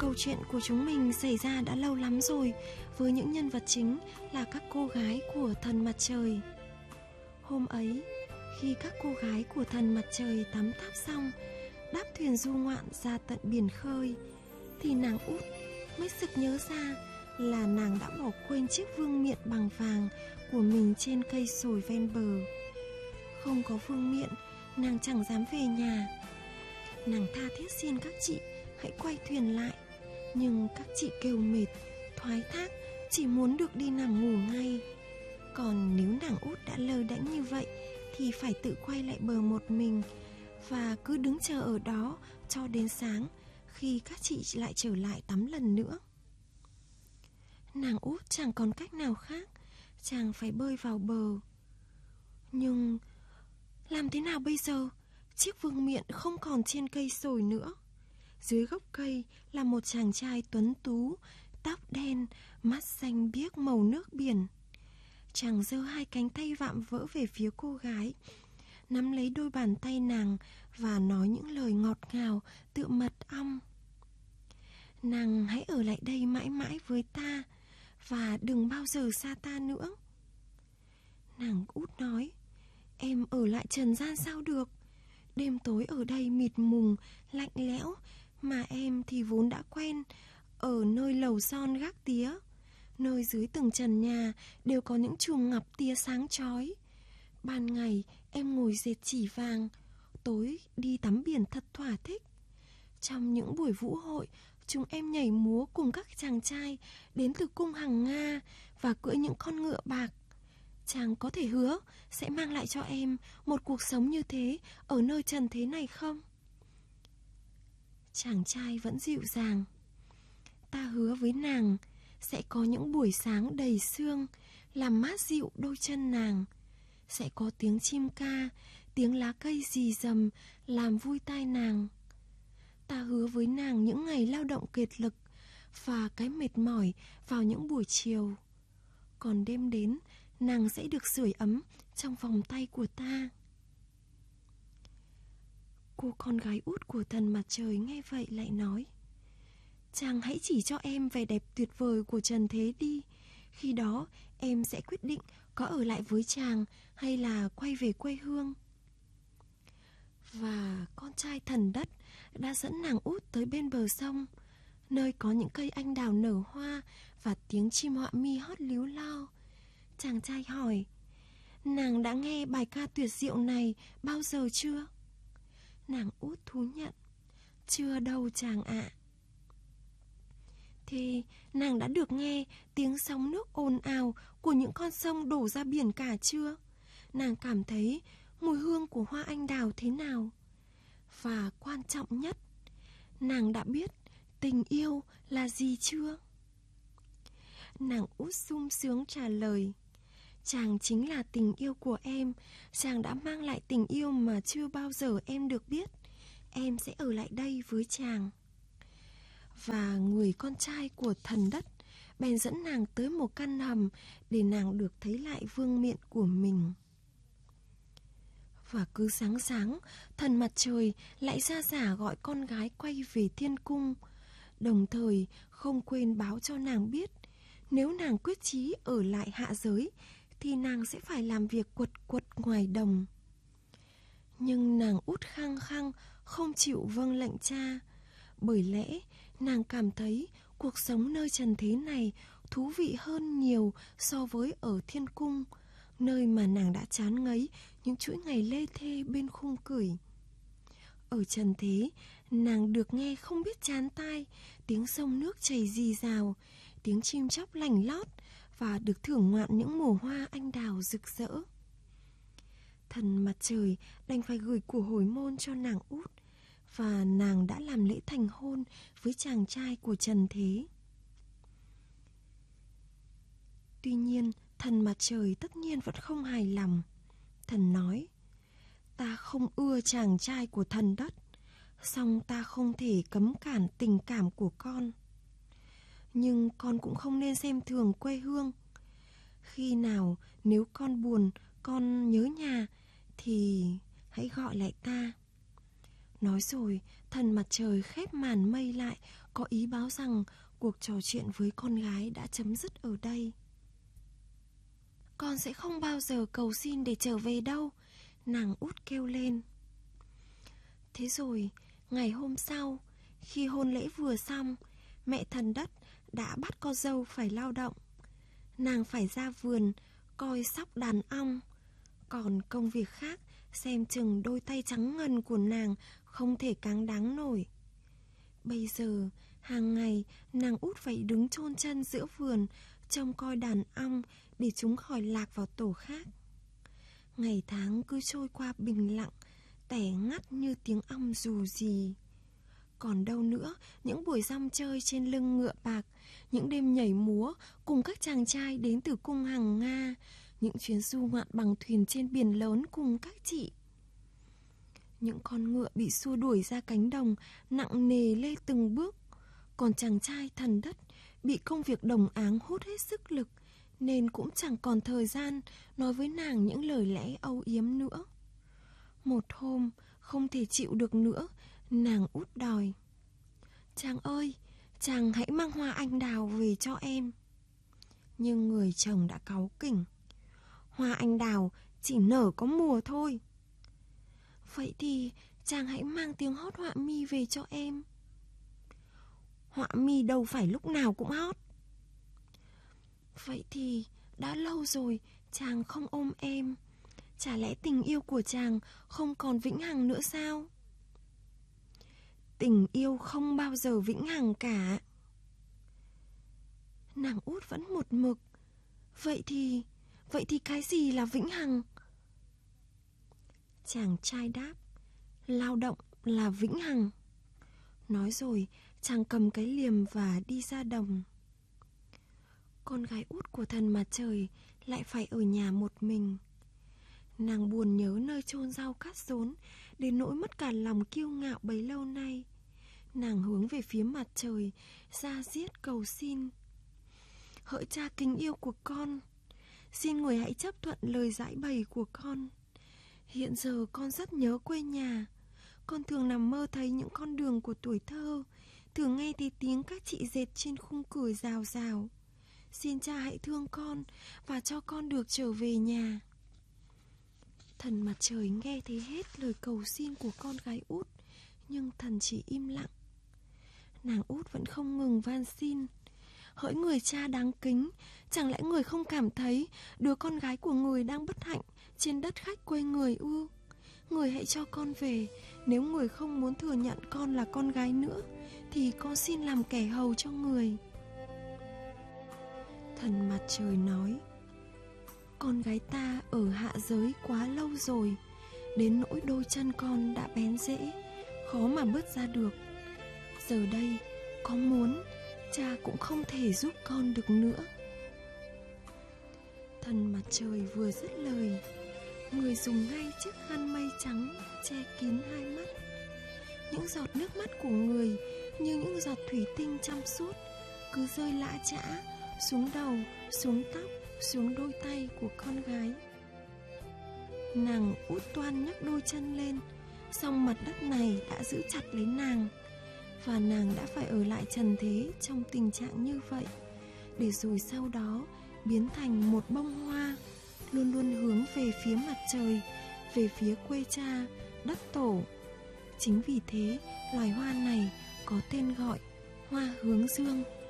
Câu chuyện của chúng mình xảy ra đã lâu lắm rồi, với những nhân vật chính là các cô gái của thần mặt trời. Hôm ấy, khi các cô gái của thần mặt trời tắm táp xong, đáp thuyền du ngoạn ra tận biển khơi, thì nàng út mới sực nhớ ra là nàng đã bỏ quên chiếc vương miện bằng vàng của mình trên cây sồi ven bờ. Không có vương miện, nàng chẳng dám về nhà. Nàng tha thiết xin các chị hãy quay thuyền lại, nhưng các chị kêu mệt, thoái thác, chỉ muốn được đi nằm ngủ ngay. Còn nếu nàng út đã lơ đễnh như vậy thì phải tự quay lại bờ một mình, và cứ đứng chờ ở đó cho đến sáng, khi các chị lại trở lại tắm lần nữa. Nàng út chẳng còn cách nào khác, chàng phải bơi vào bờ. Nhưng làm thế nào bây giờ? Chiếc vương miện không còn trên cây sồi nữa. Dưới gốc cây là một chàng trai tuấn tú, tóc đen, mắt xanh biếc màu nước biển. Chàng giơ hai cánh tay vạm vỡ về phía cô gái, nắm lấy đôi bàn tay nàng và nói những lời ngọt ngào tựa mật ong. Nàng hãy ở lại đây mãi mãi với ta, và đừng bao giờ xa ta nữa. Nàng út nói, em ở lại trần gian sao được? Đêm tối ở đây mịt mùng, lạnh lẽo, mà em thì vốn đã quen ở nơi lầu son gác tía. Nơi dưới từng trần nhà đều có những chùm ngọc tia sáng chói. Ban ngày em ngồi dệt chỉ vàng, tối đi tắm biển thật thỏa thích. Trong những buổi vũ hội, chúng em nhảy múa cùng các chàng trai đến từ cung Hằng Nga và cưỡi những con ngựa bạc. Chàng có thể hứa sẽ mang lại cho em một cuộc sống như thế ở nơi trần thế này không? Chàng trai vẫn dịu dàng. Ta hứa với nàng sẽ có những buổi sáng đầy sương làm mát dịu đôi chân nàng. Sẽ có tiếng chim ca, tiếng lá cây rì rầm làm vui tai nàng. Ta hứa với nàng những ngày lao động kiệt lực và cái mệt mỏi vào những buổi chiều. Còn đêm đến, nàng sẽ được sưởi ấm trong vòng tay của ta. Cô con gái út của thần mặt trời nghe vậy lại nói, chàng hãy chỉ cho em vẻ đẹp tuyệt vời của trần thế đi. Khi đó em sẽ quyết định có ở lại với chàng hay là quay về quê hương. Và con trai thần đất đã dẫn nàng út tới bên bờ sông, nơi có những cây anh đào nở hoa và tiếng chim họa mi hót líu lo. Chàng trai hỏi, nàng đã nghe bài ca tuyệt diệu này bao giờ chưa? Nàng út thú nhận, chưa đâu chàng ạ. Thế nàng đã được nghe tiếng sóng nước ồn ào của những con sông đổ ra biển cả chưa? Nàng cảm thấy mùi hương của hoa anh đào thế nào? Và quan trọng nhất, nàng đã biết tình yêu là gì chưa? Nàng út sung sướng trả lời, chàng chính là tình yêu của em. Chàng đã mang lại tình yêu mà chưa bao giờ em được biết. Em sẽ ở lại đây với chàng. Và người con trai của thần đất bèn dẫn nàng tới một căn hầm để nàng được thấy lại vương miện của mình. Và cứ sáng sáng, thần mặt trời lại ra giả gọi con gái quay về thiên cung, đồng thời không quên báo cho nàng biết, nếu nàng quyết chí ở lại hạ giới thì nàng sẽ phải làm việc quật quật ngoài đồng. Nhưng nàng út khăng khăng không chịu vâng lệnh cha, bởi lẽ nàng cảm thấy cuộc sống nơi trần thế này thú vị hơn nhiều so với ở thiên cung, nơi mà nàng đã chán ngấy những chuỗi ngày lê thê bên khung cửi. Ở trần thế, nàng được nghe không biết chán tai tiếng sông nước chảy rì rào, tiếng chim chóc lành lót, và được thưởng ngoạn những mùa hoa anh đào rực rỡ. Thần mặt trời đành phải gửi của hồi môn cho nàng út, và nàng đã làm lễ thành hôn với chàng trai của trần thế. Tuy nhiên, thần mặt trời tất nhiên vẫn không hài lòng. Thần nói, ta không ưa chàng trai của thần đất, song ta không thể cấm cản tình cảm của con. Nhưng con cũng không nên xem thường quê hương. Khi nào nếu con buồn, con nhớ nhà, thì hãy gọi lại ta. Nói rồi, thần mặt trời khép màn mây lại, có ý báo rằng cuộc trò chuyện với con gái đã chấm dứt ở đây. Con sẽ không bao giờ cầu xin để trở về đâu, nàng út kêu lên. Thế rồi, ngày hôm sau, khi hôn lễ vừa xong, mẹ thần đất đã bắt con dâu phải lao động. Nàng phải ra vườn, coi sóc đàn ong. Còn công việc khác, xem chừng đôi tay trắng ngần của nàng không thể cáng đáng nổi. Bây giờ, hàng ngày, nàng út phải đứng chôn chân giữa vườn, trông coi đàn ong để chúng khỏi lạc vào tổ khác. Ngày tháng cứ trôi qua bình lặng, tẻ ngắt như tiếng ong dù gì. Còn đâu nữa, những buổi rong chơi trên lưng ngựa bạc, những đêm nhảy múa cùng các chàng trai đến từ cung Hằng Nga, những chuyến du ngoạn bằng thuyền trên biển lớn cùng các chị. Những con ngựa bị xua đuổi ra cánh đồng, nặng nề lê từng bước. Còn chàng trai thần đất bị công việc đồng áng hút hết sức lực, nên cũng chẳng còn thời gian nói với nàng những lời lẽ âu yếm nữa. Một hôm, không thể chịu được nữa, nàng út đòi. Chàng ơi, chàng hãy mang hoa anh đào về cho em. Nhưng người chồng đã cáu kỉnh. Hoa anh đào chỉ nở có mùa thôi. Vậy thì chàng hãy mang tiếng hót họa mi về cho em. Họa mi đâu phải lúc nào cũng hót. Vậy thì đã lâu rồi chàng không ôm em. Chả lẽ tình yêu của chàng không còn vĩnh hằng nữa sao? Tình yêu không bao giờ vĩnh hằng cả. Nàng út vẫn một mực. Vậy thì cái gì là vĩnh hằng? Chàng trai đáp, lao động là vĩnh hằng. Nói rồi, chàng cầm cái liềm và đi ra đồng. Con gái út của thần mặt trời lại phải ở nhà một mình. Nàng buồn nhớ nơi chôn rau cát rốn, đến nỗi mất cả lòng kiêu ngạo bấy lâu nay. Nàng hướng về phía mặt trời, ra diết cầu xin. Hỡi cha kính yêu của con, xin người hãy chấp thuận lời giải bày của con. Hiện giờ con rất nhớ quê nhà. Con thường nằm mơ thấy những con đường của tuổi thơ, thường nghe thấy tiếng các chị dệt trên khung cửa rào rào. Xin cha hãy thương con và cho con được trở về nhà. Thần mặt trời nghe thấy hết lời cầu xin của con gái út, nhưng thần chỉ im lặng. Nàng út vẫn không ngừng van xin. Hỡi người cha đáng kính, chẳng lẽ người không cảm thấy đứa con gái của người đang bất hạnh trên đất khách quê người ư? Người hãy cho con về. Nếu người không muốn thừa nhận con là con gái nữa, thì con xin làm kẻ hầu cho người. Thần mặt trời nói, con gái ta ở hạ giới quá lâu rồi, đến nỗi đôi chân con đã bén rễ, khó mà bước ra được. Giờ đây, có muốn, cha cũng không thể giúp con được nữa. Thần mặt trời vừa dứt lời, người dùng ngay chiếc khăn mây trắng che kín hai mắt. Những giọt nước mắt của người như những giọt thủy tinh trong suốt cứ rơi lã chã xuống đầu, xuống tóc, xuống đôi tay của con gái. Nàng út toan nhấc đôi chân lên, song mặt đất này đã giữ chặt lấy nàng, và nàng đã phải ở lại trần thế trong tình trạng như vậy, để rồi sau đó biến thành một bông hoa, luôn luôn hướng về phía mặt trời, về phía quê cha, đất tổ. Chính vì thế, loài hoa này có tên gọi hoa hướng dương.